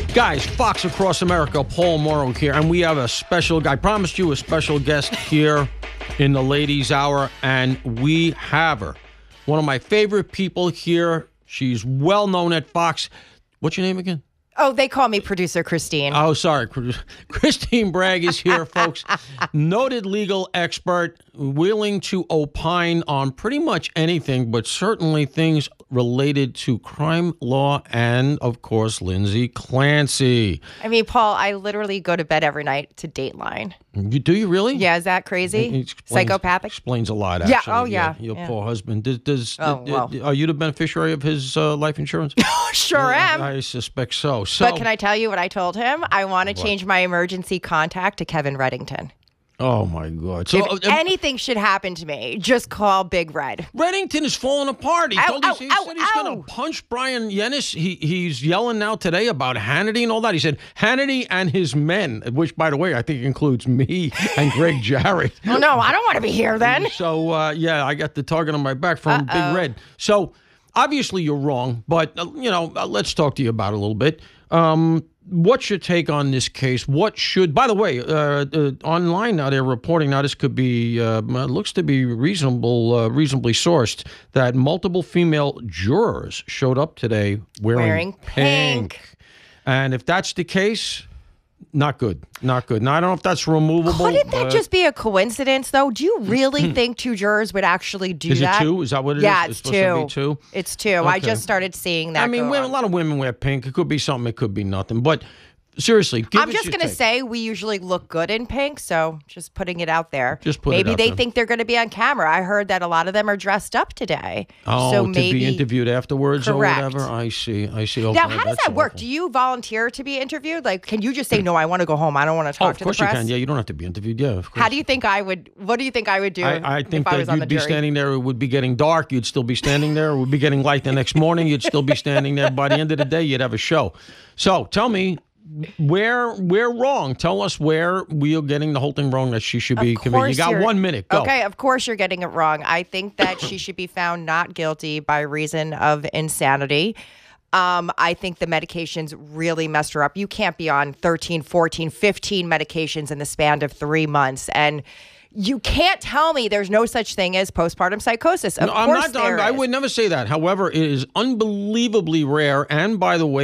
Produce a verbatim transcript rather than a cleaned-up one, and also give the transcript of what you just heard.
Guys, Fox Across America, Paul Morrow here, and we have a special guy. I promised you a special guest here in the Ladies Hour, and we have her. One of my favorite people here. She's well known at Fox. What's your name again? Oh, they call me Producer Christine. Oh, sorry. Christine Bragg is here, folks. Noted legal expert, willing to opine on pretty much anything, but certainly things related to crime law and, of course, Lindsay Clancy. I mean, Paul, I literally go to bed every night to Dateline. You, do you really? Yeah, is that crazy? It explains, Psychopathic? Explains a lot, actually. Yeah, oh, yeah. Your yeah. poor husband. Does, does, oh, did, well. Are you the beneficiary of his uh, life insurance? Sure yeah, am. I suspect so. so. But can I tell you what I told him? I want to change my emergency contact to Kevin Reddington. Oh, my God. So if uh, anything should happen to me, just call Big Red. Reddington is falling apart. He, ow, told ow, us, he ow, said he's going to ow. punch Brian Yennis. He, he's yelling now today about Hannity and all that. He said Hannity and his men, which, by the way, I think includes me and Greg Jarrett. Oh, no, I don't want to be here then. So, uh, yeah, I got the target on my back from Uh-oh. Big Red. So, obviously, you're wrong, but, uh, you know, uh, let's talk to you about it a little bit. Um, what's your take on this case? What should, by the way, uh, uh, online now they're reporting, now this could be, uh, looks to be reasonable, uh, reasonably sourced, that multiple female jurors showed up today wearing, Wearing pink. pink. And if that's the case, not good. Not good. Now, I don't know if that's removable. Couldn't that uh, just be a coincidence, though? Do you really think two jurors would actually do Is that? it two? Is that what it yeah, is? it's, supposed to be two. two? It's two. I Okay. just started seeing that. I mean, go women, on. a lot of women wear pink. It could be something. It could be nothing. But seriously, give I'm us just your going to take. say we usually look good in pink, so just putting it out there. Just put it maybe out they there. think they're going to be on camera. I heard that a lot of them are dressed up today. Oh, so to maybe, be interviewed afterwards Correct. or whatever? I see. I see. Oh, Now, boy, how does that's that work? awful. Do you volunteer to be interviewed? Like, can you just say, no, I want to go home. I don't want to talk Oh, of to course the you press? can. Yeah, you don't have to be interviewed. Yeah, of course. How do you think I would, what do you think I would do I, I think if I that was on the you'd be jury? standing there. It would be getting dark. You'd still be standing there. It would be getting light the next morning. You'd still be standing there. By the end of the day, you'd have a show. So tell me, where we're wrong. Tell us where we are getting the whole thing wrong that she should be Of convicted. You course got you're- one minute. Go. Okay, of course you're getting it wrong. I think that she should be found not guilty by reason of insanity. Um, I think the medications really messed her up. You can't be on thirteen, fourteen, fifteen medications in the span of three months. And you can't tell me there's no such thing as postpartum psychosis. Of No, I'm course not. there I'm, I is. would never say that. However, it is unbelievably rare. And by the way,